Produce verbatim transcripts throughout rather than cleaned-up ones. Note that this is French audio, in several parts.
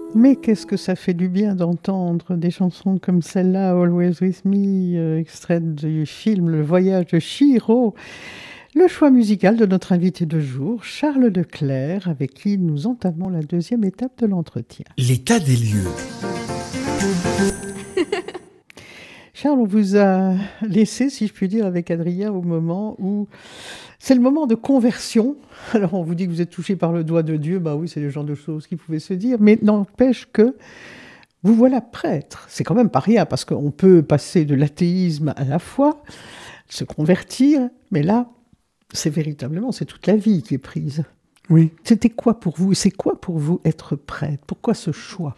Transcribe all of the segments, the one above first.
Mais qu'est-ce que ça fait du bien d'entendre des chansons comme celle-là, Always With Me, euh, extraite du film Le Voyage de Chihiro. Le choix musical de notre invité de jour, Charles Leclerc, avec qui nous entamons la deuxième étape de l'entretien. L'état des lieux. Charles, on vous a laissé, si je puis dire, avec Adrien au moment où... C'est le moment de conversion. Alors, on vous dit que vous êtes touché par le doigt de Dieu. Bah oui, c'est le genre de choses qui pouvaient se dire. Mais n'empêche que vous voilà prêtre. C'est quand même pas rien, parce qu'on peut passer de l'athéisme à la foi, se convertir. Mais là, c'est véritablement, c'est toute la vie qui est prise. Oui. C'était quoi pour vous? C'est quoi pour vous être prêtre? Pourquoi ce choix?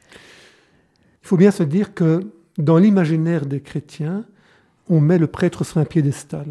Il faut bien se dire que dans l'imaginaire des chrétiens, on met le prêtre sur un piédestal.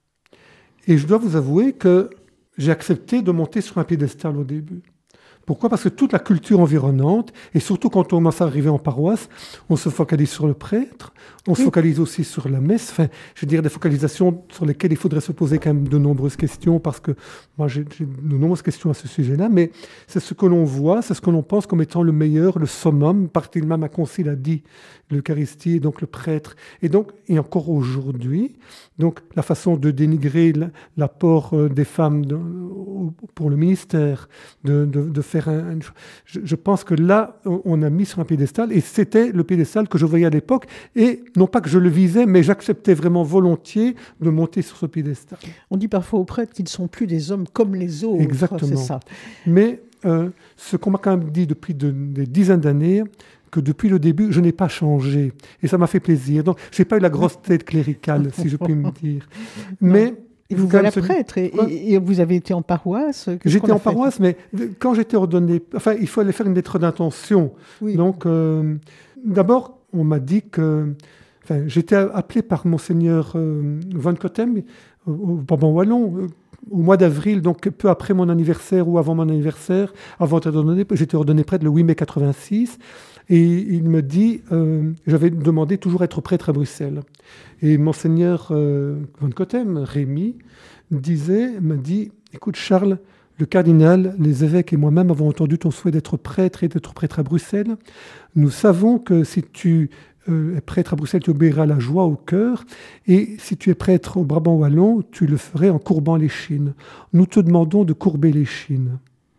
Et je dois vous avouer que j'ai accepté de monter sur un piédestal au début. Pourquoi ? Parce que toute la culture environnante, et surtout quand on commence à arriver en paroisse, on se focalise sur le prêtre, on se focalise aussi sur la messe, enfin, je veux dire des focalisations sur lesquelles il faudrait se poser quand même de nombreuses questions, parce que moi j'ai, j'ai de nombreuses questions à ce sujet-là, mais c'est ce que l'on voit, c'est ce que l'on pense comme étant le meilleur, le summum, particulièrement ma concile a dit, l'Eucharistie, donc le prêtre. Et donc, et encore aujourd'hui, donc la façon de dénigrer l'apport des femmes de, pour le ministère, de, de, de faire un... Je, je pense que là, on a mis sur un piédestal, et c'était le piédestal que je voyais à l'époque, et non pas que je le visais, mais j'acceptais vraiment volontiers de monter sur ce piédestal. On dit parfois aux prêtres qu'ils ne sont plus des hommes comme les autres. Exactement. C'est ça. Mais euh, ce qu'on m'a quand même dit depuis de, des dizaines d'années, que depuis le début, je n'ai pas changé. Et ça m'a fait plaisir. Donc, je n'ai pas eu la grosse tête cléricale, si je puis me dire. Mais... Et vous voilà prêtre, et, et, et vous avez été en paroisse? J'étais en paroisse, mais quand j'étais ordonné, enfin, il fallait faire une lettre d'intention. Oui. Donc, euh, d'abord, on m'a dit que... Enfin, j'étais appelé par Monseigneur euh, Van Cotem, au, au Brabant-Wallon, euh, au mois d'avril, donc peu après mon anniversaire ou avant mon anniversaire, avant d'être ordonné, j'étais ordonné prêtre le huit mai quatre-vingt-six. Et il me dit, euh, j'avais demandé toujours être prêtre à Bruxelles. Et Monseigneur euh, Van Cotem, Rémy, disait, m'a dit, écoute Charles, le cardinal, les évêques et moi-même avons entendu ton souhait d'être prêtre et d'être prêtre à Bruxelles. Nous savons que si tu euh, es prêtre à Bruxelles, tu obéiras la joie au cœur. Et si tu es prêtre au Brabant-Wallon, tu le ferais en courbant les chines. Nous te demandons de courber les chines.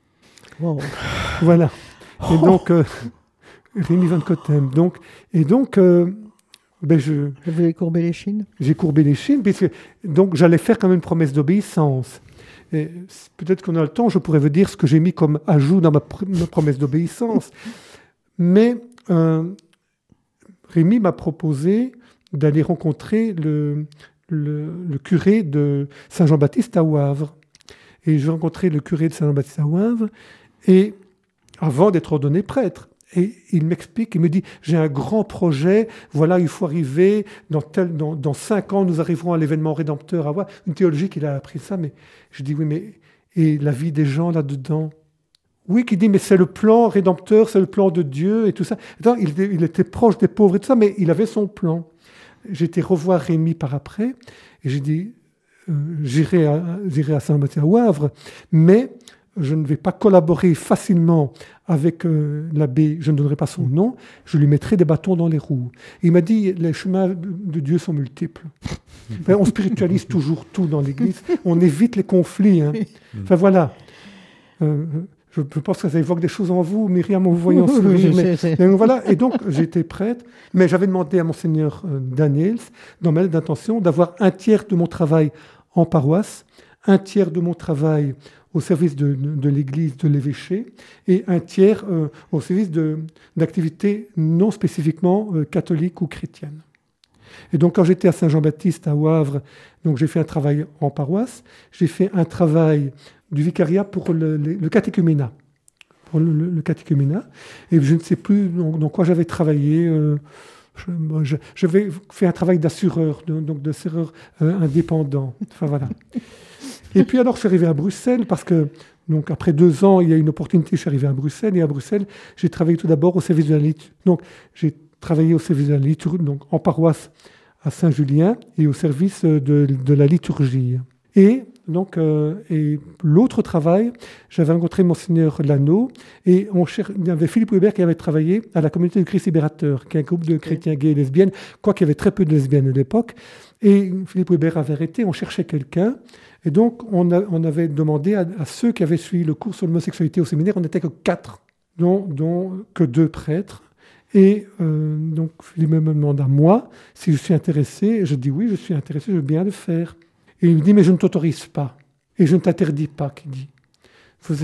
Wow. Voilà. Et donc... Euh, Rémy Van Cotem. Donc, et donc, euh, ben je... Vous avez courbé les chines? J'ai courbé les chines, puisque donc j'allais faire quand même une promesse d'obéissance. Et peut-être qu'on a le temps, je pourrais vous dire ce que j'ai mis comme ajout dans ma, pr- ma promesse d'obéissance. Mais euh, Rémy m'a proposé d'aller rencontrer le, le, le curé de Saint-Jean-Baptiste à Wavre. Et je rencontrais le curé de Saint-Jean-Baptiste à Wavre, et avant d'être ordonné prêtre. Et il m'explique, il me dit, j'ai un grand projet, voilà, il faut arriver, dans, tel, dans, dans cinq ans, nous arriverons à l'événement rédempteur, à avoir une théologie qu'il a appris ça, mais je dis, oui, mais, et la vie des gens là-dedans? Oui, qui dit, mais c'est le plan rédempteur, c'est le plan de Dieu, et tout ça. Donc, il, il était proche des pauvres et tout ça, mais il avait son plan. J'ai été revoir Rémy par après, et j'ai dit, euh, j'irai à, j'irai à Saint-Baptiste à Wavre, mais... je ne vais pas collaborer facilement avec euh, l'abbé, je ne donnerai pas son nom, je lui mettrai des bâtons dans les roues. Et il m'a dit, les chemins de Dieu sont multiples. Enfin, on spiritualise toujours tout dans l'Église, on évite les conflits. Hein. Enfin voilà. Euh, je, je pense que ça évoque des choses en vous, Myriam, en vous voyant sourire. Mais, mais voilà. Et donc, j'étais prêtre, mais j'avais demandé à Monseigneur euh, Daniels, dans ma lettre d'intention, d'avoir un tiers de mon travail en paroisse, un tiers de mon travail au service de, de, de l'Église, de l'évêché, et un tiers euh, au service de, d'activités non spécifiquement euh, catholiques ou chrétiennes. Et donc, quand j'étais à Saint-Jean-Baptiste, à Wavre, donc j'ai fait un travail en paroisse, j'ai fait un travail du vicariat pour le, le, le catéchuménat, pour le, le, le catéchuménat, et je ne sais plus dans, dans quoi j'avais travaillé. Euh, je, je, j'avais fait un travail d'assureur, de, donc d'assureur euh, indépendant. Enfin voilà. Et puis alors, je suis arrivé à Bruxelles parce que, donc, après deux ans, il y a une opportunité, je suis arrivé à Bruxelles. Et à Bruxelles, j'ai travaillé tout d'abord au service de la liturgie. Donc, j'ai travaillé au service de la liturgie, donc en paroisse à Saint-Julien et au service de, de la liturgie. Et Donc, euh, et l'autre travail, j'avais rencontré Monseigneur Lano et on cher... il y avait Philippe Weber qui avait travaillé à la communauté du Christ libérateur, qui est un groupe de chrétiens gays et lesbiennes, quoi qu'il y avait très peu de lesbiennes à l'époque. Et Philippe Weber avait arrêté, on cherchait quelqu'un. Et donc, on, a, on avait demandé à, à ceux qui avaient suivi le cours sur l'homosexualité au séminaire, on n'était que quatre, dont, dont que deux prêtres. Et euh, donc, Philippe me demande à moi si je suis intéressé. Et je dis oui, je suis intéressé, je veux bien le faire. Et il me dit, mais je ne t'autorise pas. Et je ne t'interdis pas, qu'il dit. Vous...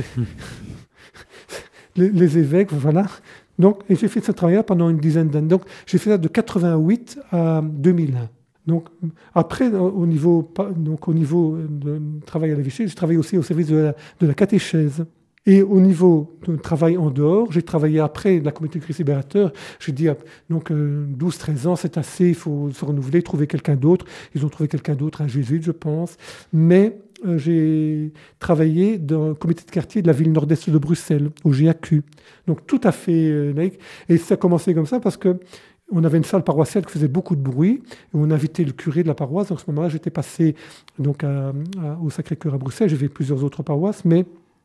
les, les évêques, voilà. Donc, et j'ai fait ce travail-là pendant une dizaine d'années. Donc, j'ai fait ça de quatre-vingt-huit à deux mille un. Donc, après, au niveau, donc, au niveau de travail à la Vichy, j'ai travaillé aussi au service de la, de la catéchèse. Et au niveau de travail en dehors, j'ai travaillé après la communauté du Christ libérateur. J'ai dit, donc euh, douze treize ans, c'est assez, il faut se renouveler, trouver quelqu'un d'autre. Ils ont trouvé quelqu'un d'autre, un jésuite, je pense. Mais euh, j'ai travaillé dans le comité de quartier de la ville nord-est de Bruxelles, au G A Q. Donc tout à fait euh, laïque. Et ça a commencé comme ça parce que on avait une salle paroissiale qui faisait beaucoup de bruit. Et on invitait le curé de la paroisse. Donc à ce moment-là, j'étais passé donc, à, à, au Sacré-Cœur à Bruxelles. J'ai fait plusieurs autres paroisses, mais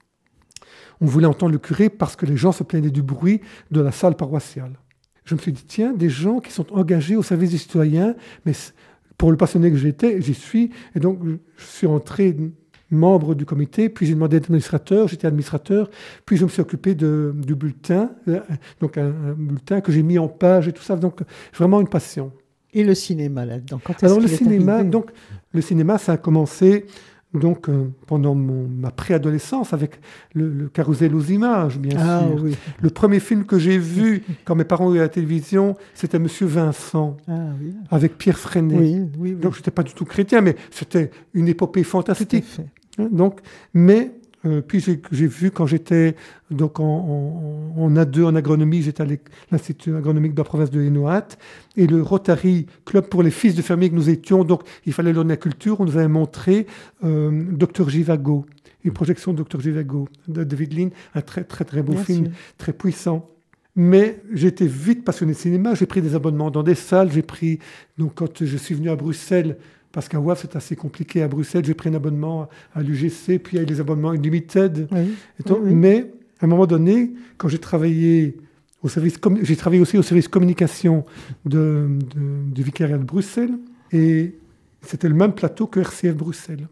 on voulait entendre le curé parce que les gens se plaignaient du bruit de la salle paroissiale. Je me suis dit, tiens, des gens qui sont engagés au service des citoyens, mais pour le passionné que j'étais, j'y suis. Et donc, je suis entré membre du comité, puis j'ai demandé d'être administrateur, j'étais administrateur, puis je me suis occupé de, du bulletin, donc un, un bulletin que j'ai mis en page et tout ça. Donc, vraiment une passion. Et le cinéma, là-dedans, quand est-ce Alors, le qu'il est cinéma, arrivé ? donc, le cinéma, ça a commencé... Donc, euh, pendant mon, ma préadolescence, avec le, le carrousel aux images, bien ah, sûr. Oui. Le premier film que j'ai vu quand mes parents ont eu la télévision, c'était Monsieur Vincent, ah, oui. avec Pierre Freinet. Oui, oui, oui. Donc, je n'étais pas du tout chrétien, mais c'était une épopée fantastique. Tout à fait. Donc, mais euh, puis j'ai, j'ai vu quand j'étais donc en, en, en A deux en agronomie, j'étais à l'Institut agronomique de la province de Hainaut, et le Rotary Club pour les fils de fermiers que nous étions, donc il fallait donner la culture, on nous avait montré euh, Docteur Givago, une projection de Docteur Givago de David Lean, un très très très beau Bien film, sûr. très puissant. Mais j'étais vite passionné de cinéma, j'ai pris des abonnements dans des salles, j'ai pris, donc quand je suis venu à Bruxelles, parce qu'à Wavre, c'est assez compliqué. À Bruxelles, j'ai pris un abonnement à l'U G C, puis il y a les abonnements Unlimited. Oui, Et donc, oui, oui. Mais à un moment donné, quand j'ai travaillé au service, com- j'ai travaillé aussi au service communication de, de- du vicariat de Bruxelles, et c'était le même plateau que R C F Bruxelles.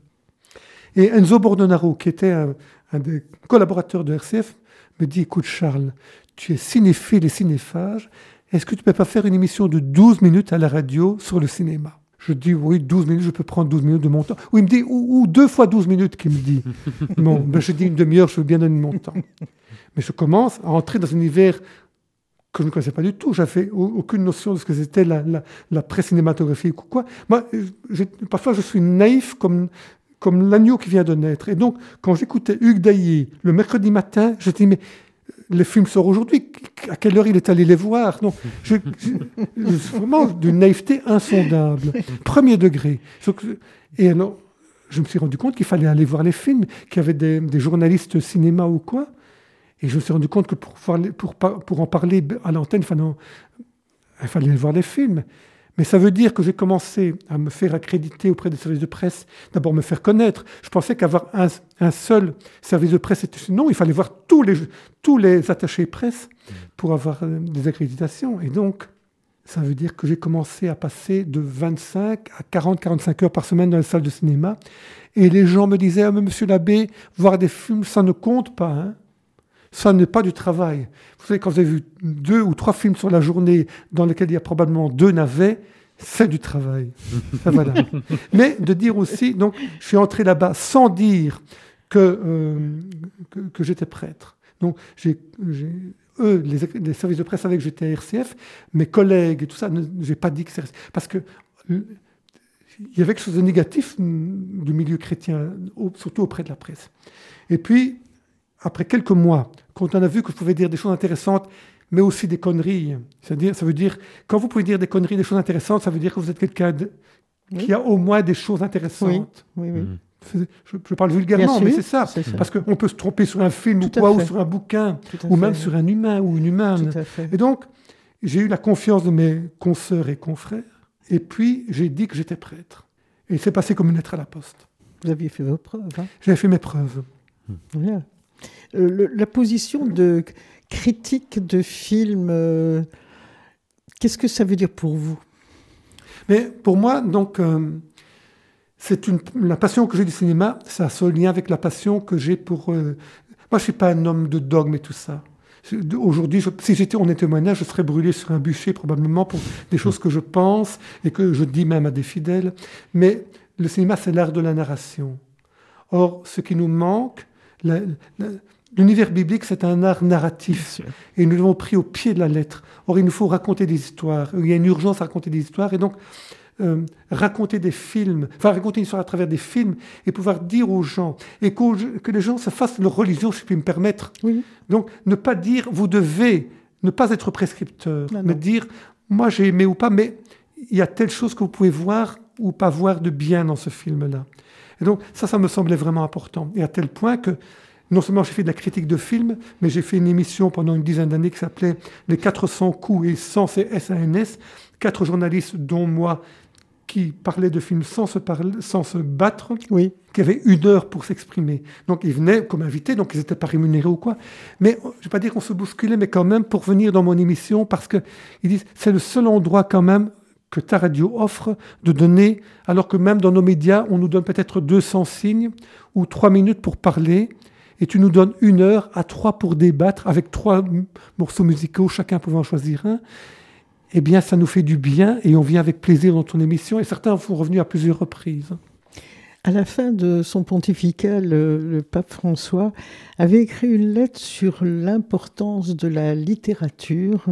Et Enzo Bordonaro, qui était un, un des collaborateurs de R C F, me dit, écoute Charles, tu es cinéphile et cinéphage, est-ce que tu ne peux pas faire une émission de douze minutes à la radio sur le cinéma ? Je dis, oui, douze minutes, je peux prendre douze minutes de mon temps. Ou il me dit, ou, ou deux fois douze minutes, qu'il me dit. Bon, ben je dis une demi-heure, je veux bien donner mon temps. Mais je commence à entrer dans un univers que je ne connaissais pas du tout. J'avais aucune notion de ce que c'était la, la, la presse cinématographique ou quoi. Moi, j'ai, parfois, je suis naïf comme, comme l'agneau qui vient de naître. Et donc, quand j'écoutais Hugues Dailly le mercredi matin, je dis, mais les films sortent aujourd'hui, à quelle heure il est allé les voir? Non, je, je, je, vraiment d'une naïveté insondable, premier degré. Et alors, je me suis rendu compte qu'il fallait aller voir les films, qu'il y avait des, des journalistes cinéma ou quoi. Et je me suis rendu compte que pour, pour, pour en parler à l'antenne, il fallait, il fallait voir les films. Mais ça veut dire que j'ai commencé à me faire accréditer auprès des services de presse, d'abord me faire connaître. Je pensais qu'avoir un, un seul service de presse, c'était... non, il fallait voir tous les, tous les attachés presse pour avoir des accréditations. Et donc, ça veut dire que j'ai commencé à passer de vingt-cinq à quarante à quarante-cinq heures par semaine dans les salles de cinéma. Et les gens me disaient, ah, mais monsieur l'abbé, voir des films, ça ne compte pas, hein. Ça n'est pas du travail. Vous savez, quand vous avez vu deux ou trois films sur la journée dans lesquels il y a probablement deux navets, c'est du travail. Ça, voilà. Mais de dire aussi, donc, je suis entré là-bas sans dire que, euh, que, que j'étais prêtre. Donc, j'ai, j'ai, eux, les, les services de presse savaient que j'étais à R C F, mes collègues et tout ça, je n'ai pas dit que c'est... Parce que il y avait quelque chose de négatif du milieu chrétien, surtout auprès de la presse. Et puis, après quelques mois, quand on a vu que je pouvais dire des choses intéressantes, mais aussi des conneries, c'est-à-dire, ça veut dire, quand vous pouvez dire des conneries, des choses intéressantes, ça veut dire que vous êtes quelqu'un de, oui. qui a au moins des choses intéressantes. Oui, oui, oui. Je, je parle vulgairement, Bien mais sûr, c'est ça. c'est ça. Parce qu'on peut se tromper sur un film Tout ou quoi, ou fait. sur un bouquin, ou même sur un humain ou une humaine. Tout à fait. Et donc, j'ai eu la confiance de mes consoeurs et confrères, et puis j'ai dit que j'étais prêtre. Et c'est passé comme une lettre à la poste. Vous aviez fait vos preuves. Hein. J'avais fait mes preuves. Voilà. Euh, le, la position de critique de film, euh, qu'est-ce que ça veut dire pour vous? Mais pour moi, donc, euh, c'est une, la passion que j'ai du cinéma, ça a ce lien avec la passion que j'ai pour... Euh, moi, je ne suis pas un homme de dogme et tout ça. Aujourd'hui, je, si j'étais en témoignage, je serais brûlé sur un bûcher probablement pour des choses que je pense et que je dis même à des fidèles. Mais le cinéma, c'est l'art de la narration. Or, ce qui nous manque, la, la, l'univers biblique, c'est un art narratif. Et nous l'avons pris au pied de la lettre. Or, il nous faut raconter des histoires. Il y a une urgence à raconter des histoires. Et donc, euh, raconter des films, enfin raconter une histoire à travers des films et pouvoir dire aux gens, et que les gens se fassent leur religion, si je puis me permettre. Oui. Donc, ne pas dire, vous devez, ne pas être prescripteur, non, mais non. dire, moi j'ai aimé ou pas, mais il y a telle chose que vous pouvez voir ou pas voir de bien dans ce film-là. Et donc, ça, ça me semblait vraiment important. Et à tel point que, non seulement j'ai fait de la critique de films, mais j'ai fait une émission pendant une dizaine d'années qui s'appelait Les quatre cents coups et cent, c'est S A N S, quatre journalistes, dont moi, qui parlaient de films sans se, parler, sans se battre, oui. qui avaient une heure pour s'exprimer. Donc, ils venaient comme invités, donc ils n'étaient pas rémunérés ou quoi. Mais je ne vais pas dire qu'on se bousculait, mais quand même pour venir dans mon émission, parce qu'ils disent c'est le seul endroit quand même que ta radio offre de donner, alors que même dans nos médias, on nous donne peut-être deux cents signes ou trois minutes pour parler, et tu nous donnes une heure à trois pour débattre, avec trois morceaux musicaux, chacun pouvant en choisir un. Eh bien, ça nous fait du bien et on vient avec plaisir dans ton émission. Et certains sont revenus à plusieurs reprises. À la fin de son pontificat, le, le pape François avait écrit une lettre sur l'importance de la littérature,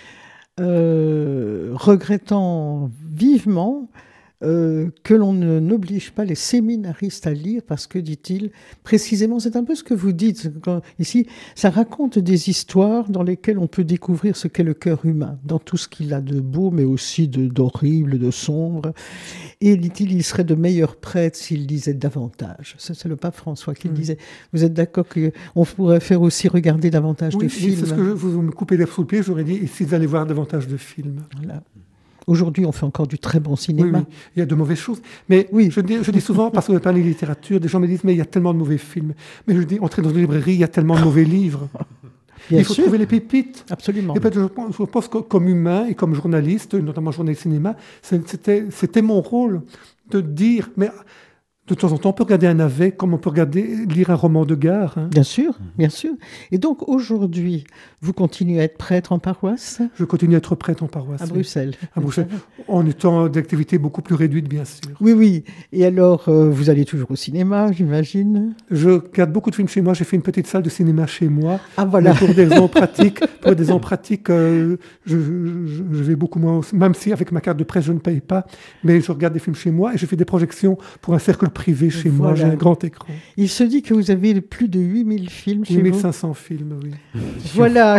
euh, regrettant vivement euh, que l'on ne, n'oblige pas les séminaristes à lire parce que, dit-il, précisément, c'est un peu ce que vous dites quand, ici, ça raconte des histoires dans lesquelles on peut découvrir ce qu'est le cœur humain, dans tout ce qu'il a de beau, mais aussi de, d'horrible, de sombre. Et, dit-il, il serait de meilleurs prêtres s'il lisait davantage. Ça, c'est le pape François qui mmh. disait. Vous êtes d'accord qu'on pourrait faire aussi regarder davantage oui, de films? Oui, c'est ce que je, vous me coupez l'herbe sous le pied, j'aurais dit, et s'ils allaient voir davantage de films. Voilà. Aujourd'hui, on fait encore du très bon cinéma. Oui, oui. Il y a de mauvaises choses. Mais oui. je, dis, je dis souvent, parce qu'on parle de littérature, des gens me disent, mais il y a tellement de mauvais films. Mais je dis, entrez dans une librairie, il y a tellement de mauvais livres. Bien il faut sûr. trouver les pépites. Absolument. Et je pense, je pense que comme humain et comme journaliste, notamment journaliste cinéma, c'était, c'était mon rôle de dire, mais de temps en temps, on peut regarder un navet comme on peut regarder, lire un roman de gare. Hein. Bien sûr, bien sûr. Et donc, aujourd'hui, vous continuez à être prêtre en paroisse? Je continue à être prêtre en paroisse. À Bruxelles. Oui. À Bruxelles, en étant d'activité beaucoup plus réduite, bien sûr. Oui, oui. Et alors, euh, vous allez toujours au cinéma, j'imagine? Je regarde beaucoup de films chez moi. J'ai fait une petite salle de cinéma chez moi. Ah, voilà. Mais pour des raisons pratiques, pour des raisons pratiques euh, je, je, je vais beaucoup moins, même si avec ma carte de presse, je ne paye pas. Mais je regarde des films chez moi et je fais des projections pour un cercle privé chez voilà. moi. J'ai un grand écran. Il se dit que vous avez plus de huit mille films chez vous. huit mille cinq cents films, oui. Voilà.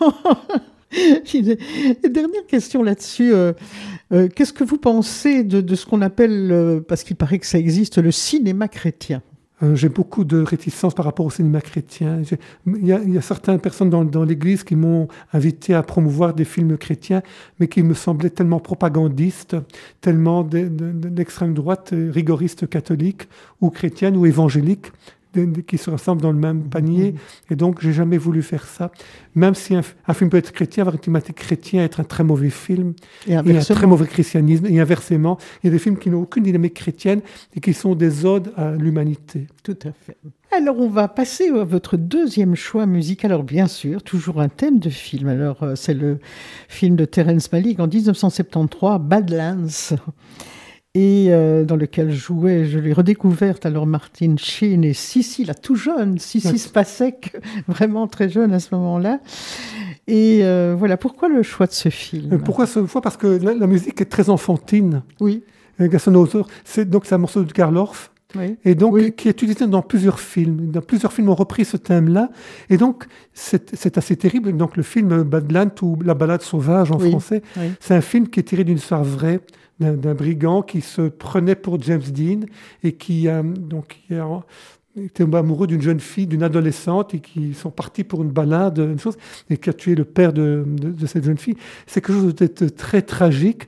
Dernière question là-dessus. Euh, euh, qu'est-ce que vous pensez de, de ce qu'on appelle, euh, parce qu'il paraît que ça existe, le cinéma chrétien? Euh, j'ai beaucoup de réticence par rapport au cinéma chrétien. Il y, y a certaines personnes dans, dans l'Église qui m'ont invité à promouvoir des films chrétiens, mais qui me semblaient tellement propagandistes, tellement de, de, de, d'extrême droite, rigoriste catholique, ou chrétienne, ou évangélique, de, de, qui se rassemblent dans le même panier. Et donc, j'ai jamais voulu faire ça. Même si un, un film peut être chrétien, avoir une thématique chrétienne, être un très mauvais film, et, et un très mauvais christianisme, et inversement, il y a des films qui n'ont aucune dynamique chrétienne et qui sont des odes à l'humanité. Tout à fait. Alors, on va passer à votre deuxième choix musical. Alors, bien sûr, toujours un thème de film. Alors, c'est le film de Terrence Malick en dix-neuf cent soixante-treize, Badlands. Et euh, dans lequel jouait, je l'ai redécouverte, alors Martin Sheen et Sissi, la tout jeune, Sissi Spacek, vraiment très jeune à ce moment-là. Et euh, voilà, pourquoi le choix de ce film? Pourquoi ce choix? Parce que la, la musique est très enfantine. Oui. Gaston, c'est donc c'est un morceau de Karl Orff. Oui. Et donc, oui. qui est utilisé dans plusieurs films. Dans plusieurs films ont repris ce thème-là. Et donc, c'est, c'est assez terrible. Donc, le film Badlands ou La balade sauvage en oui. français, oui. c'est un film qui est tiré d'une histoire vraie, d'un, d'un brigand qui se prenait pour James Dean et qui, euh, donc, qui a, était amoureux d'une jeune fille, d'une adolescente, et qui sont partis pour une balade, une chose, et qui a tué le père de, de, de cette jeune fille. C'est quelque chose de très tragique.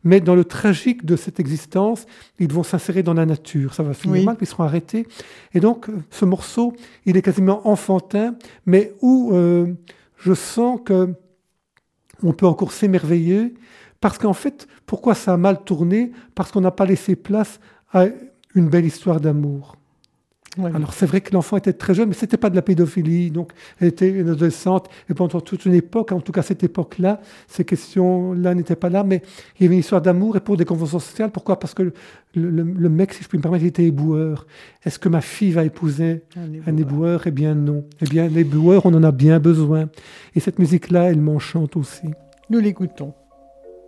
mais dans le tragique de cette existence, ils vont s'insérer dans la nature. Ça va finir Oui. mal, puis ils seront arrêtés. Et donc, ce morceau, il est quasiment enfantin, mais où euh, je sens que on peut encore s'émerveiller, parce qu'en fait, pourquoi ça a mal tourné? Parce qu'on n'a pas laissé place à une belle histoire d'amour. Ouais. Alors c'est vrai que l'enfant était très jeune, mais c'était pas de la pédophilie, donc elle était une adolescente, et pendant toute une époque, en tout cas cette époque-là, ces questions-là n'étaient pas là, mais il y avait une histoire d'amour et pour des conventions sociales. Pourquoi? Parce que le, le, le mec, si je puis me permettre, il était éboueur. Est-ce que ma fille va épouser Un éboueur. un éboueur? Eh bien non. Eh bien l'éboueur, on en a bien besoin. Et cette musique-là, elle m'enchante aussi. Nous l'écoutons.